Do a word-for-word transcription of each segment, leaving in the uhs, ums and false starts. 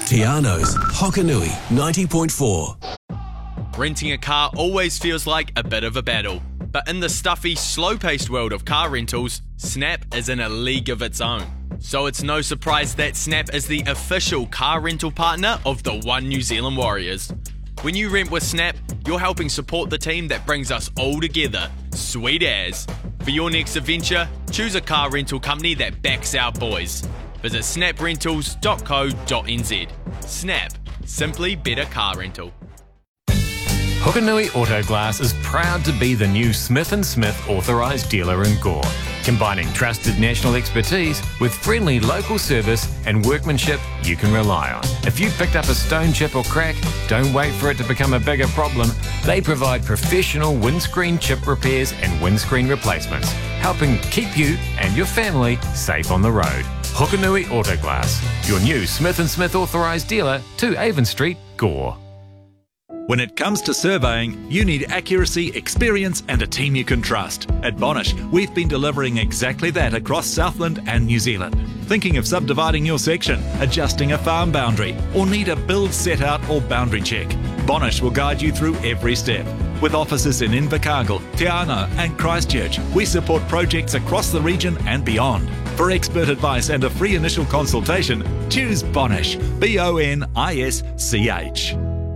Te Ano's Hokanui ninety point four. Renting a car always feels like a bit of a battle, but in the stuffy, slow-paced world of car rentals, Snap is in a league of its own. So it's no surprise that Snap is the official car rental partner of the One New Zealand Warriors. When you rent with Snap, you're helping support the team that brings us all together. Sweet as. For your next adventure, choose a car rental company that backs our boys. Visit snap rentals dot co dot n z. Snap. Simply better car rental. Hokanui Auto Glass is proud to be the new Smith and Smith authorised dealer in Gore, combining trusted national expertise with friendly local service and workmanship you can rely on. If you picked up a stone chip or crack, don't wait for it to become a bigger problem. They provide professional windscreen chip repairs and windscreen replacements, helping keep you and your family safe on the road. Hokanui Auto Glass, your new Smith and Smith authorised dealer to Avon Street, Gore. When it comes to surveying, you need accuracy, experience and a team you can trust. At Bonish, we've been delivering exactly that across Southland and New Zealand. Thinking of subdividing your section, adjusting a farm boundary, or need a build set out or boundary check? Bonish will guide you through every step. With offices in Invercargill, Te Ano and Christchurch, we support projects across the region and beyond. For expert advice and a free initial consultation, choose Bonish, B O N I S C H.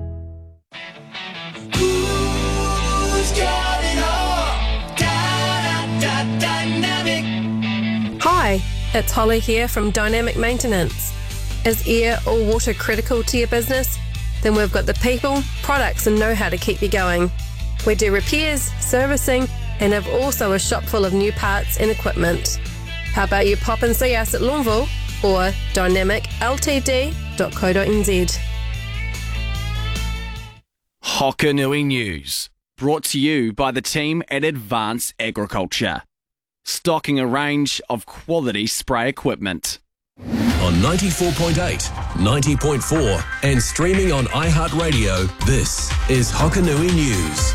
Hi, it's Holly here from Dynamic Maintenance. Is air or water critical to your business? Then we've got the people, products and know-how to keep you going. We do repairs, servicing and have also a shop full of new parts and equipment. How about you pop and see us at Longville or dynamic l t d dot co dot n z. Hokanui News, brought to you by the team at Advanced Agriculture, stocking a range of quality spray equipment. On ninety-four point eight, ninety point four and streaming on iHeartRadio, this is Hokanui News.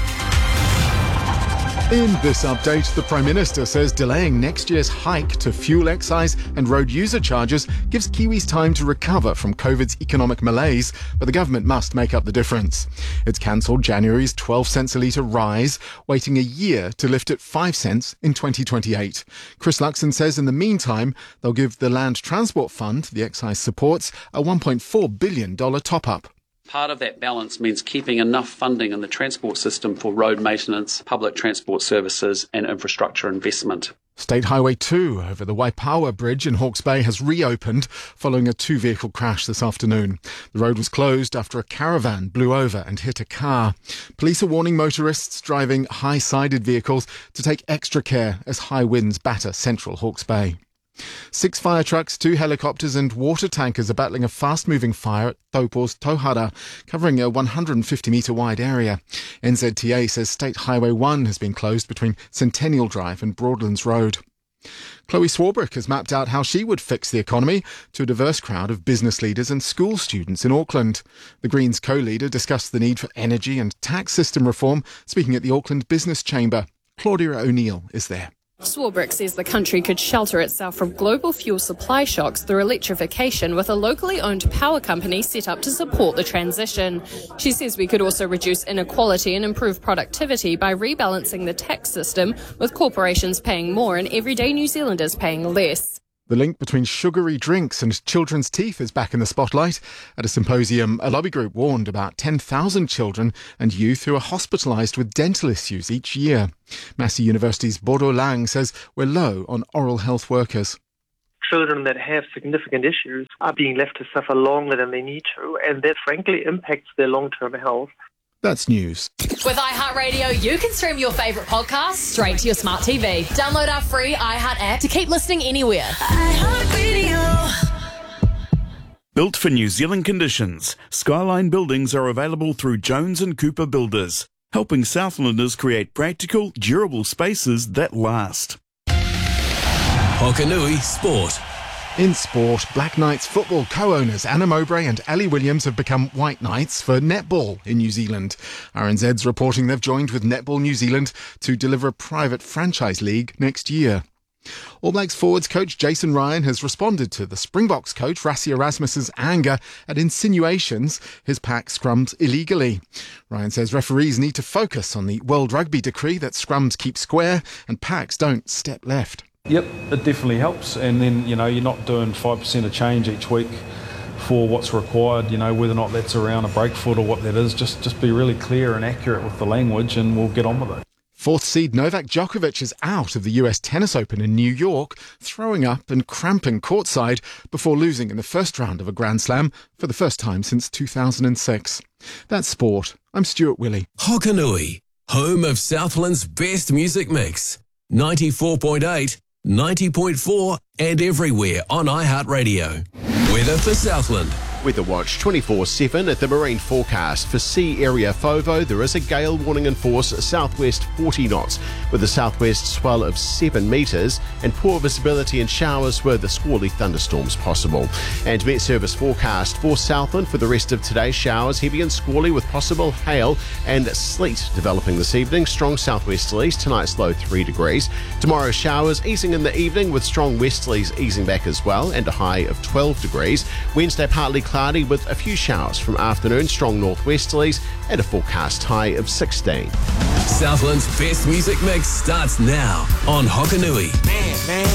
In this update, the Prime Minister says delaying next year's hike to fuel excise and road user charges gives Kiwis time to recover from COVID's economic malaise, but the government must make up the difference. It's cancelled January's twelve cents a litre rise, waiting a year to lift it five cents in twenty twenty-eight. Chris Luxon says in the meantime, they'll give the Land Transport Fund, the excise supports, a one point four billion dollars top-up. Part of that balance means keeping enough funding in the transport system for road maintenance, public transport services and infrastructure investment. State Highway two over the Waipawa Bridge in Hawke's Bay has reopened following a two-vehicle crash this afternoon. The road was closed after a caravan blew over and hit a car. Police are warning motorists driving high-sided vehicles to take extra care as high winds batter central Hawke's Bay. Six fire trucks, two helicopters and water tankers are battling a fast-moving fire at Taupo's Tauhara, covering a one hundred fifty metre wide area. N Z T A says State Highway one has been closed between Centennial Drive and Broadlands Road. Chloe Swarbrick has mapped out how she would fix the economy to a diverse crowd of business leaders and school students in Auckland. The Greens co-leader discussed the need for energy and tax system reform, speaking at the Auckland Business Chamber. Claudia O'Neill is there. Swarbrick says the country could shelter itself from global fuel supply shocks through electrification with a locally owned power company set up to support the transition. She says we could also reduce inequality and improve productivity by rebalancing the tax system, with corporations paying more and everyday New Zealanders paying less. The link between sugary drinks and children's teeth is back in the spotlight. At a symposium, a lobby group warned about ten thousand children and youth who are hospitalised with dental issues each year. Massey University's Bodo Lang says we're low on oral health workers. Children that have significant issues are being left to suffer longer than they need to, and that frankly impacts their long-term health. That's news. With iHeartRadio, you can stream your favourite podcasts straight to your smart T V. Download our free iHeart app to keep listening anywhere. iHeartRadio. Built for New Zealand conditions, Skyline buildings are available through Jones and Cooper Builders, helping Southlanders create practical, durable spaces that last. Hokanui Sport. In sport, Black Knights football co-owners Anna Mowbray and Ali Williams have become White Knights for netball in New Zealand. R N Z's reporting they've joined with Netball New Zealand to deliver a private franchise league next year. All Blacks forwards coach Jason Ryan has responded to the Springboks coach Rassie Erasmus's anger at insinuations his pack scrums illegally. Ryan says referees need to focus on the World Rugby decree that scrums keep square and packs don't step left. Yep, it definitely helps, and then, you know, you're not doing five percent of change each week for what's required, you know, whether or not that's around a break foot or what that is. Just, just be really clear and accurate with the language and we'll get on with it. Fourth seed Novak Djokovic is out of the U S Tennis Open in New York, throwing up and cramping courtside before losing in the first round of a Grand Slam for the first time since two thousand six. That's sport. I'm Stuart Willey. Hokanui, home of Southland's best music mix. ninety-four point eight, ninety point four and everywhere on iHeartRadio. Weather for Southland. Weather Watch twenty-four seven at the marine forecast. For sea area FOVO, there is a gale warning in force southwest forty knots with a southwest swell of seven metres and poor visibility and showers with the squally thunderstorms possible. And Met Service forecast for Southland for the rest of today, showers heavy and squally with possible hail and sleet developing this evening. Strong southwesterlies, tonight's low three degrees. Tomorrow showers easing in the evening with strong westerlies easing back as well and a high of twelve degrees. Wednesday partly cloudy with a few showers from afternoon, strong northwesterlies and a forecast high of sixteen. Southland's best music mix starts now on Hokanui. Man, man.